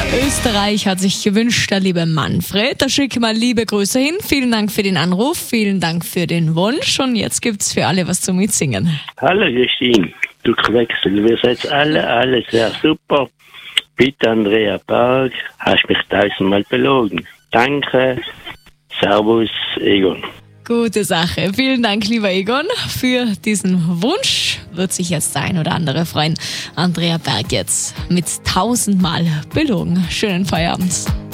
Österreich hat sich gewünscht, der liebe Manfred. Da schicke mal liebe Grüße hin. Vielen Dank für den Anruf, vielen Dank für den Wunsch. Und jetzt gibt's für alle was zum Mitsingen. Hallo Justine, du Quecksel, wir seid alle sehr super. Bitte Andrea Berg, hast mich 1000-mal belogen. Danke, Servus Egon. Gute Sache. Vielen Dank, lieber Egon, für diesen Wunsch. Wird sich jetzt der ein oder andere freuen. Andrea Berg jetzt mit 1000-mal belogen. Schönen Feierabend.